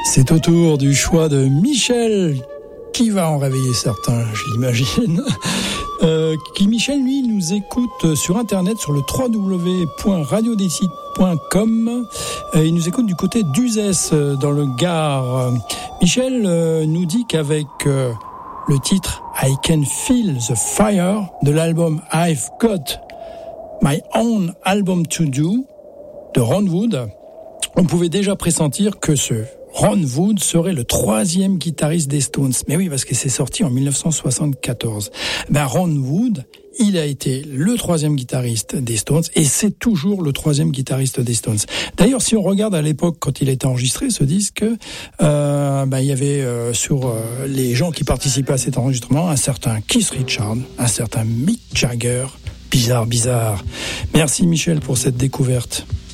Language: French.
C'est au tour du choix de Michel, qui va en réveiller certains, je l'imagine. Michel, lui, nous écoute sur Internet, sur le www.radiodécide.com. Il nous écoute du côté d'Uzès, dans le Gard. Michel nous dit qu'avec le titre « I Can Feel the Fire » de l'album « I've Got My Own Album to Do » de Ron Wood, on pouvait déjà pressentir que ce Ron Wood serait le troisième guitariste des Stones. Mais oui, parce que c'est sorti en 1974. Ron Wood, il a été le troisième guitariste des Stones et c'est toujours le troisième guitariste des Stones. D'ailleurs, si on regarde à l'époque, quand il a été enregistré, ce disque, il y avait sur les gens qui participaient à cet enregistrement un certain Keith Richards, un certain Mick Jagger. Bizarre. Merci Michel pour cette découverte.